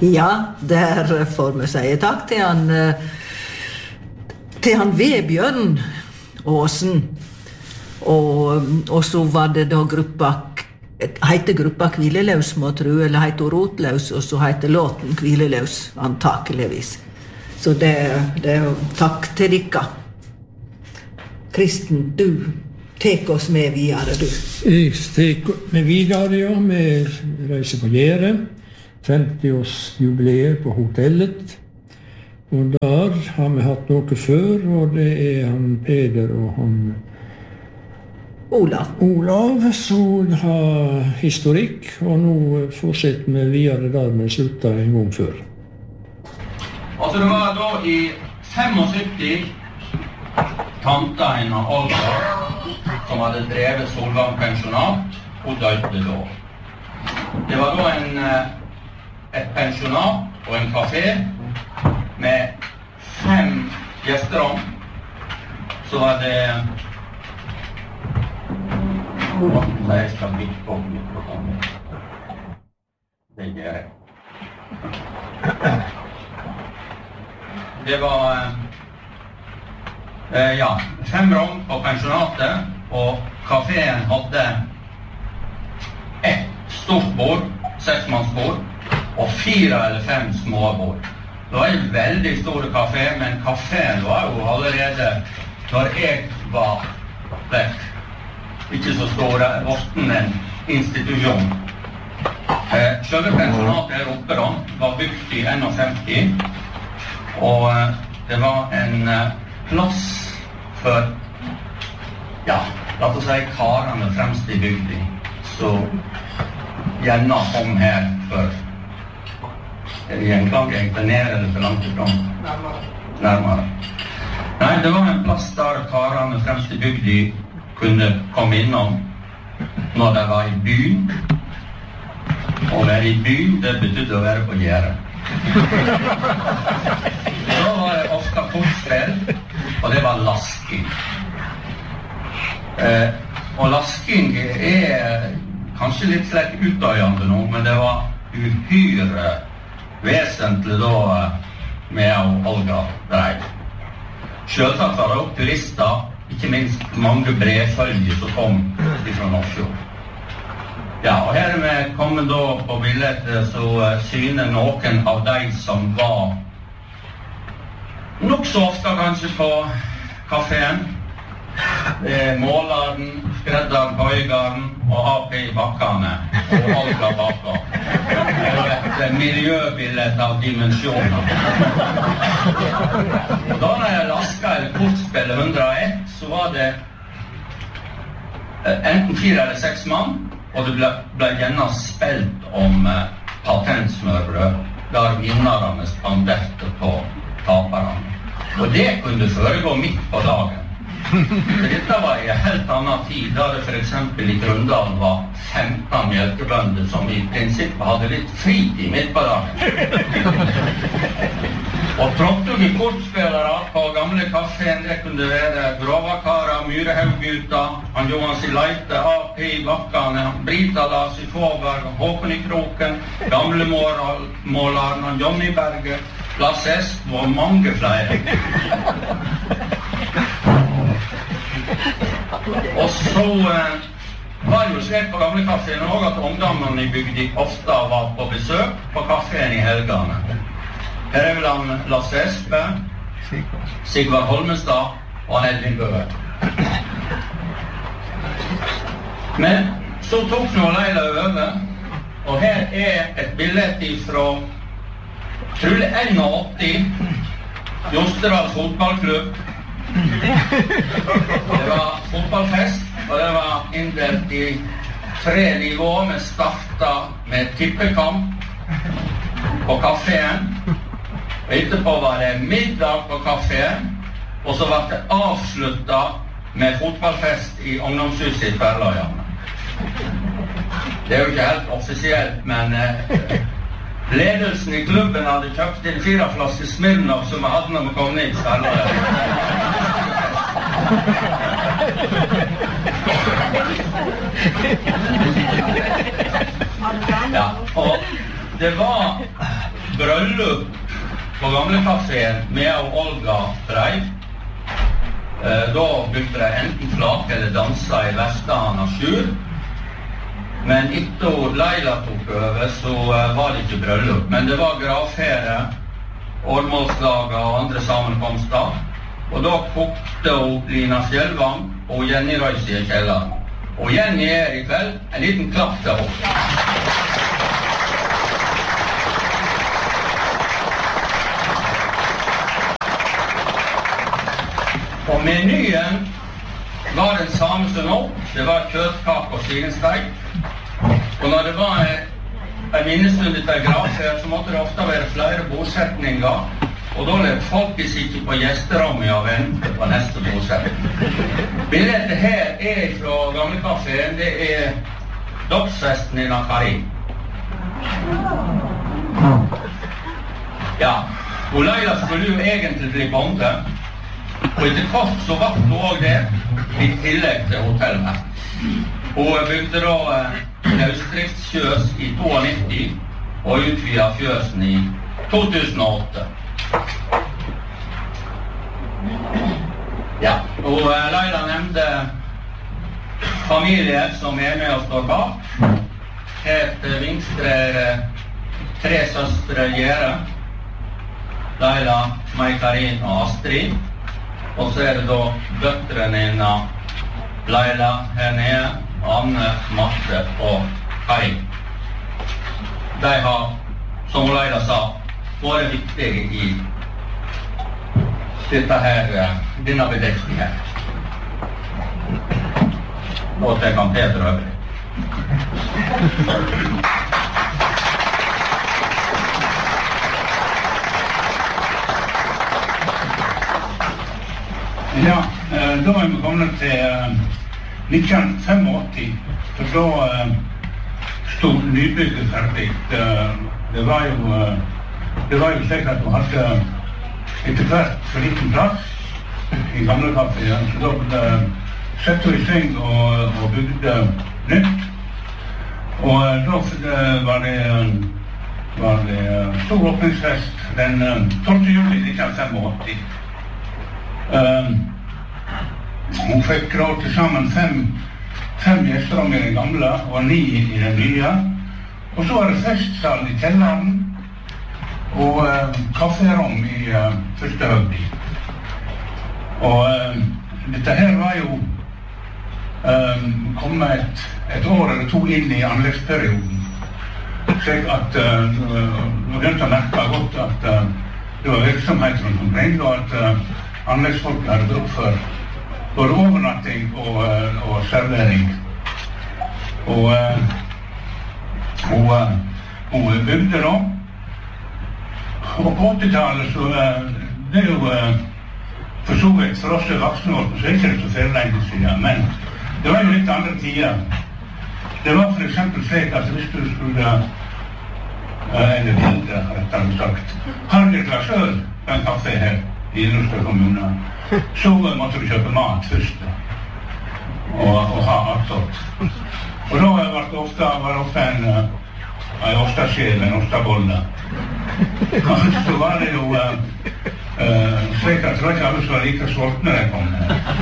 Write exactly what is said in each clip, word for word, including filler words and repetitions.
Ja, der får vi si takk til han til han Vebjørn Åsen. Og, og så var det da gruppa heter gruppa Kvileløs, må tro, eller heter Rotløs, og så heter låten Kvileløs, antakeligvis. Så det, det er jo takk til dere. Kristen, du tek oss med videre, du. Jeg tek med videre, ja. Vi reiser på Gjære. femtiårsjubileet på hotellet. Og der har vi hatt noe før, og det er han Peder og han Olav. Olav, som har historikk, og nå fortsetter vi videre der vi sluttet en gang før. Altså det var da i syttifem tanta hennes Olga, som hadde drevet Solvang pensjonat, og døde da. Det var da en, et pensjonat og en kafé med fem gjesterom. Så var det Nei, jeg skal bli på mikrofonen. Det gjør jeg. Det var eh, ja, fem rom på pensjonatet, og kaféen hadde ett stort bord, seksmannsbord, og fire eller fem små bord. Det var en veldig stor kafé, men kaféen var jo allerede, når jeg var vekk, ikke så stor, vorten en institusjon. Eh, Selve pensjonatet her oppe da, var bygd i femten, og eh, det var en eh, plass for, ja, la oss si karene fremst i bygden, så gjerne kom her for, er det gjenklang egentlig ned eller for langt ifrån? Nærmere. Nærmere. Nei, det var en plass der karene fremst i bygden kunne komme innom når de var i byen. Å være i byen, det betydde å være på Gjære. Da var det ofte kortspill, og det var lasking. Eh, og lasking er kanskje litt slett utdøyende nå, men det var uhyre vesentlig da med å Olga dreiv. Selvsagt var det også turister, ikke minst mange brevfølger som kom fra Nordsjøen. Ja, og her er vi kommet da på bildet, så syner noen av de som var nok så ofte kanskje på kaféen. Måleren, skredderen, høygaren og A P i bakkene og Olga bakka. Det var et miljøbildet av dimensjoner. Og da når jeg lasket eller kortspillet hundre og ett, så var det enten fire eller seks mann, og det ble, ble gjerne spilt om uh, patentsmørbrød, der vinnerne spanderte på taperne. Og det kunne foregå midt på dagen. Dette var i en helt annen tid, da det for eksempel i Grundalen var femten mjølkebønder som i prinsippet hadde litt fritid midt på dagen. Og trådte kortspillere på gamle kaféen, det kunne være Grovakara, Myrehaugguta, han Johan Sileite, A P i bakkene, Brita Lars i Fåberg, Håkon i Kroken, gamle måleren, han Johnny Berge, Lasse Esp og mange flere. Og så eh, var det jo slik på gamle kaféen også at ungdommene i bygden ofte var på besøk på kaféen i helgene. Her er vel han Lasse Espe, Sigvard Holmestad og han Edvin Bøe. Men så tok nå Leila over, og her er et bilde fra trolig åtti, Jostedals fotballklubb. Det var fotballfest, og det var inndelt i tre nivåer. Vi startet med tippekamp på kaféen. Og etterpå var det middag på kaféen, og så var det avsluttet med fotballfest i ungdomshuset i Tverrløyene. Det er jo ikke helt offisielt, men eh, ledelsen i klubben hadde kjøpt inn fire flasker Smirnoff som vi hadde når vi kom ned i Tverrløyene. Ja, og det var bryllup på gamle kaféen med og Olga Breid. Da brukte de enten flake eller dansa I Vestland og Sjur. Men etter Leila tok over, så var det ikke bryllup. Men det var gravfere, årmålslager og andre sammenkomster. Og da kokte hun Lina Fjellvang og Jenny Røysi I kjelleren. Og Jenny er I kveld en liten klapp til henne. Og menyen var den samme som nå. Det var kjøttkake og svinesteik. Og når det var en minnestund etter gravferd, så måtte det ofte være flere bosetninger. Og da levde folk sikkert på gjesterommet og ventet på neste bosetning. Bildet her er fra gamle kaféen. Det er dåpsfesten I Nakari. Ja, og Leila skulle jo egentlig bli bonde. Og etter kort så var hun også det I tillegg til hotellet. Hun bygde da løsdriftsfjøs I nittito og utvidet fjøsen I to tusen og åtte. Ja, og Leila nevnte familier som er med og står bak. Helt vinstre er tre søstre Gjere, Leila, Mai-Karin og Astrid. Og så er det da døtrene innan Leila her nede, Anne, Marte og Kai. De har, som Leila sa, vært viktige I dette her, denne bedriften her. Og det kan Peter øvrig. Ja, da er vi kommet til nitten åttifem, for da stod nybygget ferdig. Det var jo, det var jo slik at vi hadde etter hvert for liten plass I gamle kaféen, så da ble sett I seng og, og bygde nytt. Og da var det, var det stor åpningsfest den tolvte juli nitten åttifem. Um, hun fikk da til sammen fem, fem gjesterom I den gamle og ni I den nye. Og så var det festsal I kjelleren og uh, kafferom I uh, første høgdi. Og uh, dette her var jo um, kommet et, et år eller to inn I anleggsperioden. Slik at uh, nå begynte å merke godt at uh, det var virksomhet rundt omkring, og at uh, anleggsfolk hadde bruk for både overnatting og, og servering. Og hun, hun bygde da. Og på åttitallet så det er jo for så vidt for oss voksne år, så er det ikke så ferdig siden, men det var jo litt andre tider. Det var for eksempel slik at hvis du skulle eller bilde, rettere sagt, ha et glass øl på en kafé her I Ilderstø kommune, så måtte du kjøpe mat først og, og ha attåt. Og da var det ofte, var det ofte en, en ostaskjel, en ostabolle. Og så var det jo uh, uh, slik at det var ikke alle som var like sultne de kom.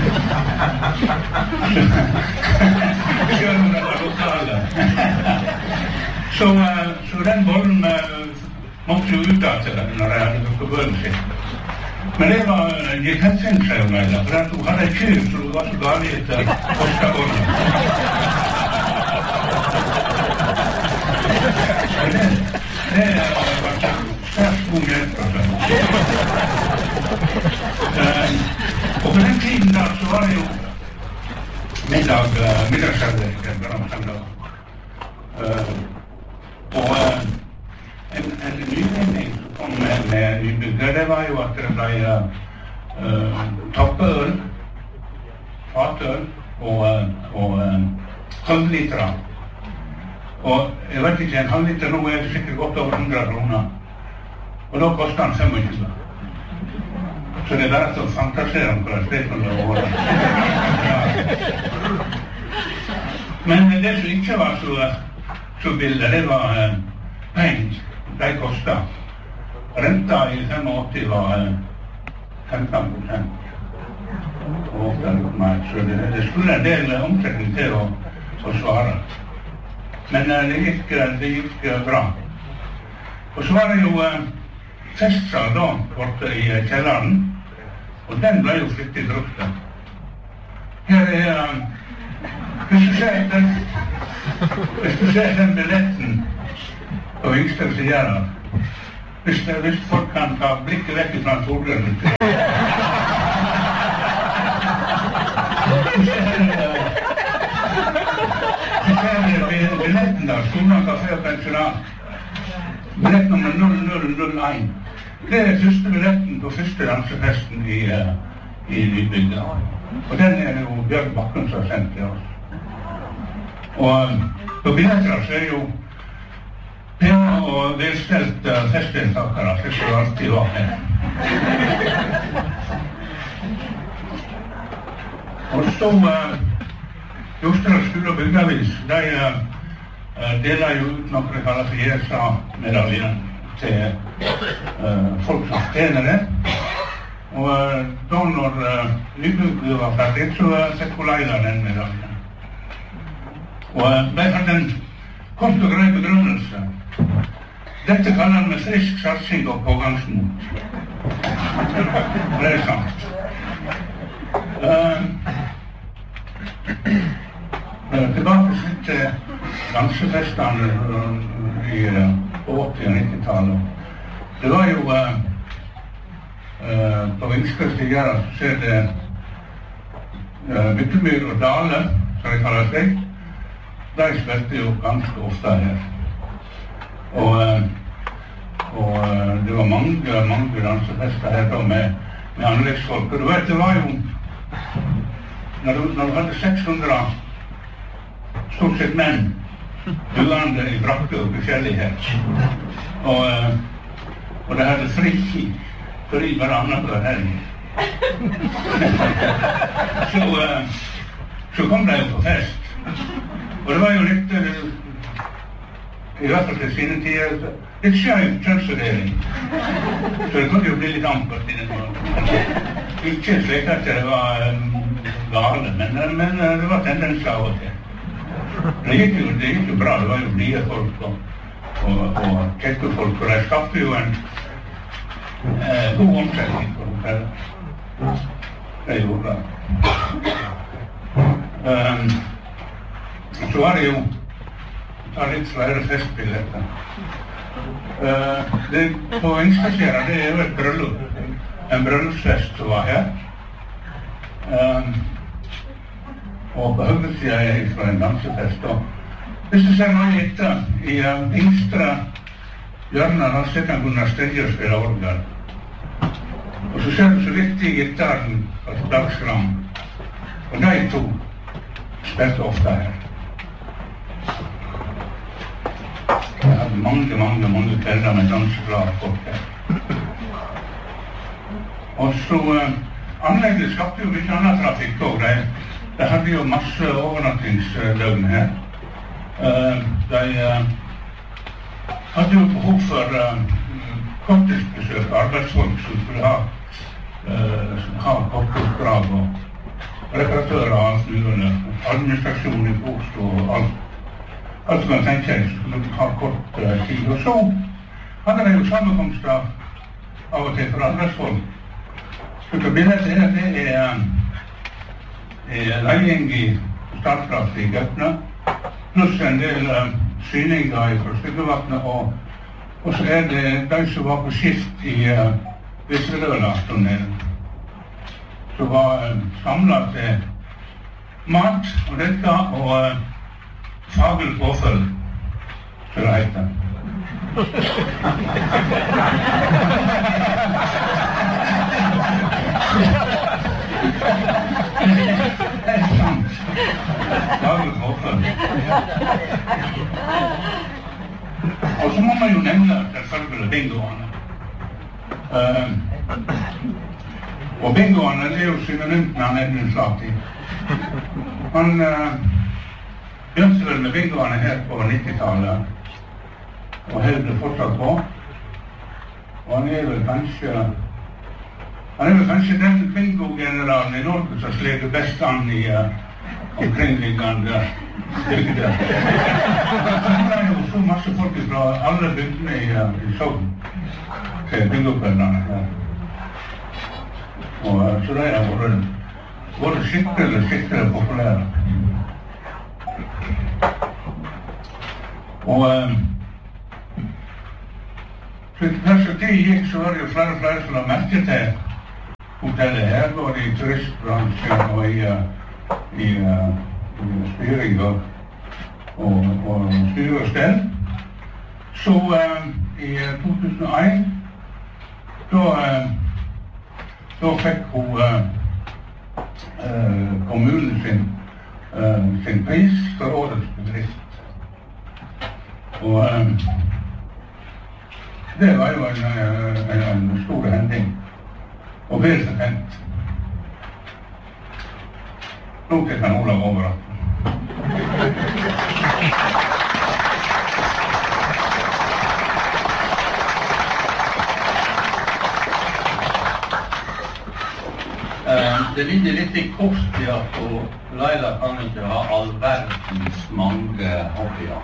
Selv om det var lokale. Så, uh, så den bollen uh, måtte jo ut av til den når jeg hadde drukket bønnen sin. Men det var gikk helt sin seg om meg, for at hun hadde et kyr, så det var så galt etter ostabollen. Det, det var svært god hjelp, altså. Uh, og på den tiden da, så var det jo middag, uh, middagsservering, bare om søndag. Uh, og uh, en, en nyvinning som kom med, med nybygger, det var jo at det ble uh, tappøl, fatøl og, uh, og uh, halvliter. Og jeg vet ikke, en halvliter nå er det sikkert godt over hundre kroner. Og da koster den tjuefem. Så det er bare til å fantasere om hva det er for det året. Ja. Men det som ikke var så, så billig, det var uh, penger. De kostet. renta i åttifem var femten prosent. Og så det, det skulle en del omsetning til å, å svare. Men det gikk, det gikk bra. Og så var det jo festsal da, borte i kjelleren, og den ble jo flittig brukt. Her er, hvis du ser den, hvis du ser den billetten på Vingsted Sigera, hvis, hvis folk kan ta blikket vekk fra Torgren, så ser billetten da, Storland Café og Pensjonat, billett nummer null null null én. Det er første billetten på første dansefesten i, i Nybygda. Og den er jo Bjørn Bakken som har sendt til oss. Og på billetter så er jo pene og velstelt uh, festdeltakere, slik som det alltid var her. Og så uh, Jostedal skole og bygdavis, de uh, deler jo ut noe de kaller for J S A-medaljen til uh, folk som tjener det. Og uh, da når uh, Nybygda var ferdig, så uh, fikk hun leida den medaljen. Og uh, de hadde en kort og grei begrunnelse. Dette kaller vi frisk satsing og pågangsmot. Det er sant. Uh, uh, tilbake til dansefestene uh, i uh, åtti- og nitti-tallet. Det var jo uh, uh, på Vingsted Sigera så ser det uh, Myttemyr og Dale, som de kaller seg. De spilte jo ganske ofte her. Og, og det var mange, mange dansefester her da med, med anleggsfolk. Og du vet, det var jo, når du, når du hadde seks hundre stort sett menn, duende i brakke og forskjellighet, og, og det hadde fri, fri bare annenhver helg. så, så kom de jo på fest. Og det var jo litt, i hvert fall til sine tider, litt skjøy kjønnsfordeling. Så det kunne jo bli litt ampert i den måten. Ikke slik at det var um, gale, men, men det var tendens av og til. Det gikk jo, det gikk jo bra, det var jo blide folk og, og, og kekke folk, og de skapte jo en eh, god omsetning for dem selv. Det gjorde det. Um, Så var det jo ta litt flere festbilletter. Uh, det, på Vingsted, det er jo et bryllup, en bryllupsfest som var her. Um, og på høyresiden er jeg fra en dansefest. Og hvis du ser noe etter, i uh, yngste hjørnet, da ser han Gunnar Stedje og spille orgel. Og så ser du så vidt i gitaren fra Dagsgram. Og de to spilte ofte her. Jeg hadde mange, mange, mange kvelder med danseglade folk her. Og så uh, anlegget skapte jo litt annen trafikk også. De, de hadde jo masse overnattingsdøgn her. Uh, de uh, hadde jo behov for uh, korttidsbesøk, arbeidsfolk som skulle ha, uh, ha korttidsoppdrag og reparatører og alt mulig, administrasjon i Oslo og alt. Alt som jeg tenkte jeg skulle ha kort uh, tid. Og så hadde jeg jo sammenkomster av og til for arbeidsfolk. Så billedet her, det er, er legging i startkraft i Gøtne, pluss en del uh, syninger fra Styggevatnet, og, og så er det de som var på skift i uh, Visserøla-tunnelen. Som var uh, samlet til mat og dette, og uh, faglig påfølg, som det heter. Det er sant. Faglig påfølg. Og så må man jo nevne selvfølgelig bingoene. Uh, og bingoene er jo synonymt med han Edmund Slati. Han uh, begynte vel med bingoene her på nitti-tallet, og holdt det fortsatt på. Og han er vel kanskje Han er vel kanskje den bingo-generalen i Norge som sleger best an i uh, omkringliggende bygder. Det er jo så masse folk fra alle bygdene i, uh, i Sogn til bingo-kveldene. Og uh, så det er vært, vært skikkelig, skikkelig populære. Og uh, så kanskje tid gikk, så var det jo flere og flere som la merke til hotellet her, både i turistbransjen og i, uh, i, uh, i styring og, og, og styre og stell. Så uh, i to tusen og en, da, uh, da fikk hun uh, uh, kommunen sin, uh, sin pris for årets bedrift. Og uh, det var jo en, en, en stor hending. Og vel så kjent. Nå kan Olav over. Det ligger litt i kort i at Laila kan ikke ha all verdens mange hobbyer.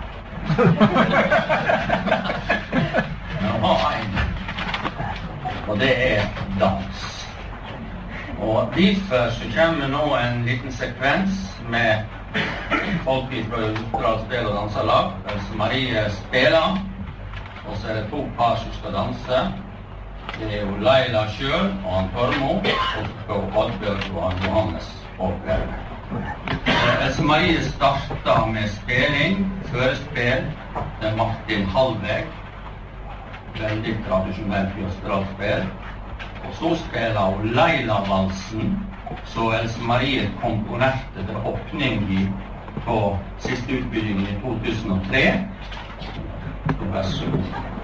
Men hun har en, og det er dans. Og derfor så kommer nå en liten sekvens med folk fra Oppdal Spel- og Danselag. Else Marie spiller, og så er det to par som skal danse. Det er jo Laila selv og han Tormo, og så Oddbjørg og han Johannes Åkberg. Else Marie startet med spilling, førespill, det er Martin Hallveg, veldig tradisjonelt Jøsterdalsspill. Og så spiller hun Laila-valsen, så Else Marie komponerte til åpning på siste utbyggingen i to tusen og tre. Det var så